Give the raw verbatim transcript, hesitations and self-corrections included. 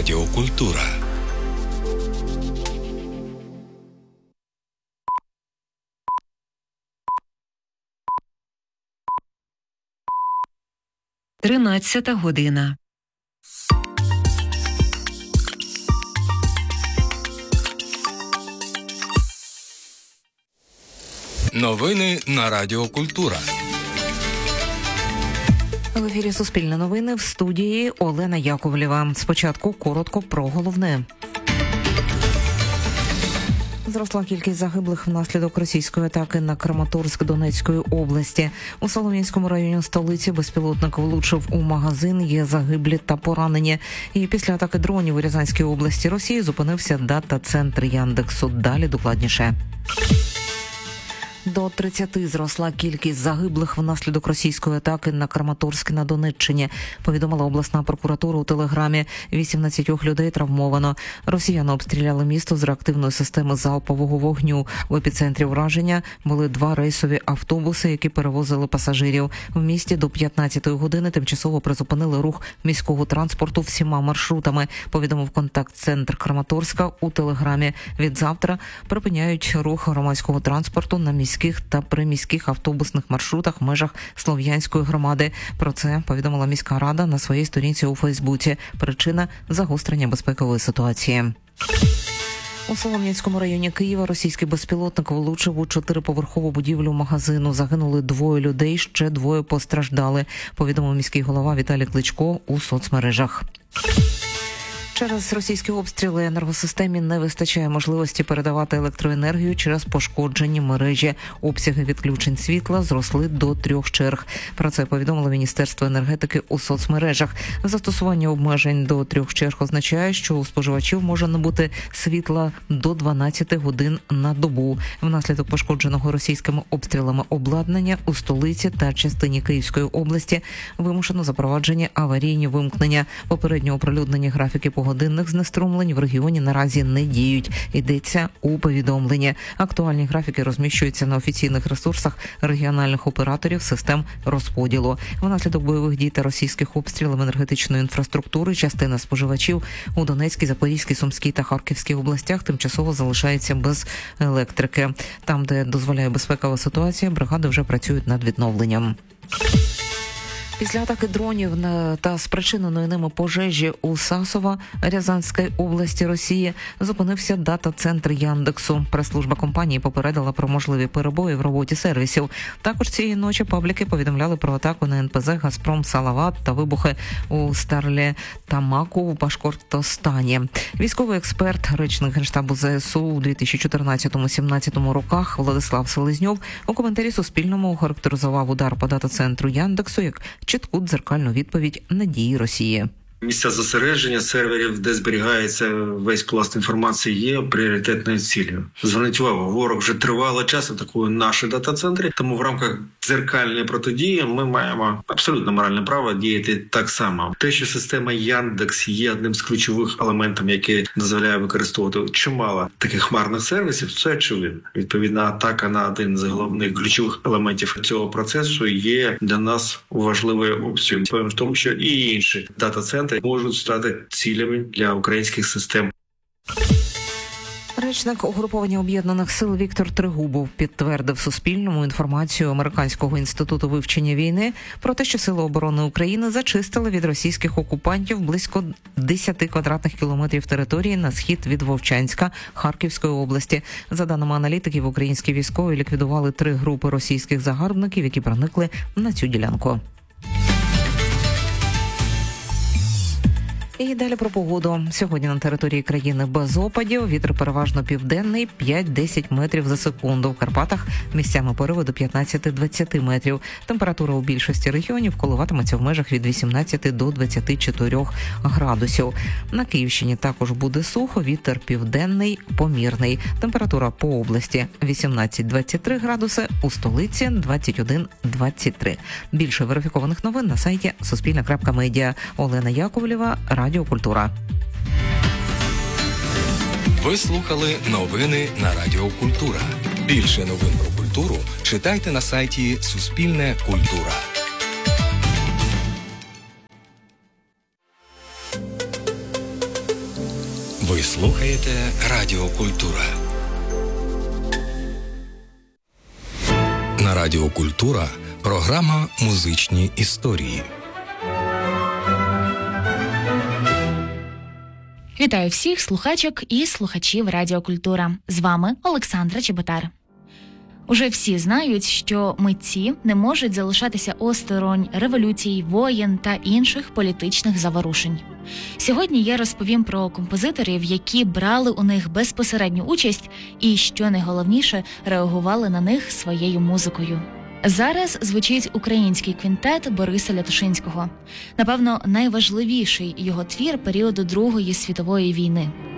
Радіо Культура. Тринадцята година. Новини на Радіо Культура. В ефірі Суспільне новини, в студії Олена Яковлєва. Спочатку коротко про головне. Зросла кількість загиблих внаслідок російської атаки на Краматорськ Донецької області. У Солом'янському районі столиці безпілотник влучив у магазин, є загиблі та поранені. І після атаки дронів у Рязанській області Росії зупинився дата-центр Яндексу. Далі докладніше. До тридцяти зросла кількість загиблих внаслідок російської атаки на Краматорськ на Донеччині, повідомила обласна прокуратура у телеграмі. вісімнадцять людей травмовано. Росіяни обстріляли місто з реактивної системи залпового вогню. В епіцентрі враження були два рейсові автобуси, які перевозили пасажирів. В місті до п'ятнадцятої години тимчасово призупинили рух міського транспорту всіма маршрутами, повідомив контакт-центр Краматорська у телеграмі. Відзавтра припиняють рух громадського транспорту на міських та приміських автобусних маршрутах в межах Слов'янської громади. Про це повідомила міська рада на своїй сторінці у Фейсбуці. Причина – загострення безпекової ситуації. У Солом'янському районі Києва російський безпілотник влучив у чотириповерхову будівлю магазину. Загинули двоє людей, ще двоє постраждали, повідомив міський голова Віталій Кличко у соцмережах. Через російські обстріли енергосистемі не вистачає можливості передавати електроенергію через пошкоджені мережі. Обсяги відключень світла зросли до трьох черг. Про це повідомило Міністерство енергетики у соцмережах. Застосування обмежень до трьох черг означає, що у споживачів може не бути світла до дванадцяти годин на добу. Внаслідок пошкодженого російськими обстрілами обладнання у столиці та частині Київської області вимушено запроваджені аварійні вимкнення. Попередньо оприлюднені графіки по годинних знеструмлень в регіоні наразі не діють. Йдеться у повідомленні. Актуальні графіки розміщуються на офіційних ресурсах регіональних операторів систем розподілу. Внаслідок бойових дій та російських обстрілів енергетичної інфраструктури частина споживачів у Донецькій, Запорізькій, Сумській та Харківській областях тимчасово залишається без електрики. Там, де дозволяє безпекова ситуація, бригади вже працюють над відновленням. Після атаки дронів та спричиненої ними пожежі у Сасово, Рязанської області Росії, зупинився дата-центр Яндексу. Прес-служба компанії попередила про можливі перебої в роботі сервісів. Також цієї ночі пабліки повідомляли про атаку на ен пе зет «Газпром Салават» та вибухи у Старлі-Тамаку у Башкортостані. Військовий експерт, речник Генштабу зе ес у у дві тисячі чотирнадцятому-сімнадцятому роках Владислав Селезньов у коментарі Суспільному охарактеризував удар по дата-центру Яндексу як чітку дзеркальну відповідь на дії Росії. Місця зосередження серверів, де зберігається весь пласт інформації, є пріоритетною ціллю. Зверніть увагу, ворог вже тривалий час атакує наші дата-центри, тому в рамках дзеркальної протидії ми маємо абсолютно моральне право діяти так само. Те, що система Яндекс є одним з ключових елементів, який дозволяє використовувати чимало таких хмарних сервісів, це очевидно. Відповідна атака на один з головних ключових елементів цього процесу є для нас важливою опцією. Певно в тому, що і інші дата-центри можуть стати цілями для українських систем. Речник угруповання Об'єднаних сил Віктор Трегубов підтвердив Суспільному інформацію Американського інституту вивчення війни про те, що Сили оборони України зачистили від російських окупантів близько десяти квадратних кілометрів території на схід від Вовчанська Харківської області. За даними аналітиків, українські військові ліквідували три групи російських загарбників, які проникли на цю ділянку. І далі про погоду. Сьогодні на території країни без опадів. Вітер переважно південний, п'ять-десять метрів за секунду. В Карпатах місцями пориви до п'ятнадцяти-двадцяти метрів. Температура у більшості регіонів коливатиметься в межах від вісімнадцяти до двадцяти чотирьох градусів. На Київщині також буде сухо, вітер південний, помірний. Температура по області вісімнадцять-двадцять три градуси, у столиці двадцять один-двадцять три. Більше верифікованих новин на сайті суспільне крапка медіа. Олена Яковлєва, Радіо Культура. Ви слухали новини на Радіо Культура. Більше новин про культуру читайте на сайті Суспільне Культура. Ви слухаєте Радіо Культура. На Радіо Культура програма «Музичні історії». Вітаю всіх слухачок і слухачів Радіо Культура. З вами Олександра Чеботар. Уже всі знають, що митці не можуть залишатися осторонь революцій, воєн та інших політичних заворушень. Сьогодні я розповім про композиторів, які брали у них безпосередню участь і, що найголовніше, реагували на них своєю музикою. Зараз звучить український квінтет Бориса Лятошинського. Напевно, найважливіший його твір періоду Другої світової війни.